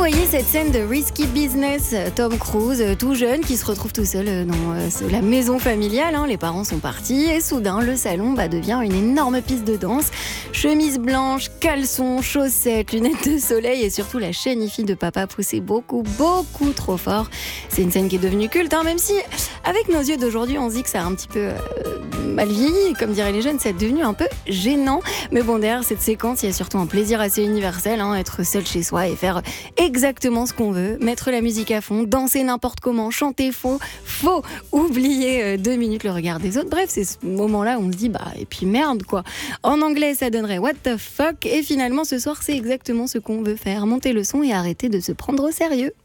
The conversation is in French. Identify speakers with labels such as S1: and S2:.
S1: voyez cette scène de Risky Business, Tom Cruise, tout jeune, qui se retrouve tout seul dans la maison familiale. Les parents sont partis et soudain, le salon devient une énorme piste de danse. Chemise blanche, caleçons, chaussettes, lunettes de soleil et surtout la chénifie de papa poussée beaucoup trop fort. C'est une scène qui est devenue culte, même si avec nos yeux d'aujourd'hui, on se dit que ça a un petit peu mal vieilli. Comme diraient les jeunes, c'est devenu un peu gênant. Mais bon, derrière cette séquence, il y a surtout un plaisir assez universel, être seul chez soi et faire exactement ce qu'on veut, mettre la musique à fond, danser n'importe comment, chanter faux, oublier 2 minutes le regard des autres. Bref, c'est ce moment-là où on se dit et puis merde quoi. En anglais, ça donnerait what the fuck. Et finalement, ce soir, c'est exactement ce qu'on veut faire. Monter le son et arrêter de se prendre au sérieux.